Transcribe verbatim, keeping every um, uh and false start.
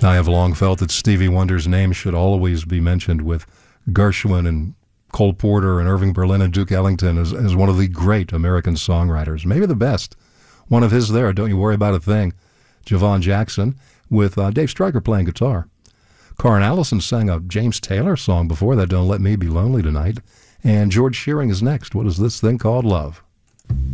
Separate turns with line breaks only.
I have long felt that Stevie Wonder's name should always be mentioned with Gershwin and Cole Porter and Irving Berlin and Duke Ellington as, as one of the great American songwriters, maybe the best. One of his there, Don't You Worry About a Thing. Javon Jackson with uh, Dave Stryker playing guitar. Karin Allison sang a James Taylor song before that, Don't Let Me Be Lonely Tonight. And George Shearing is next. What is this thing called Love?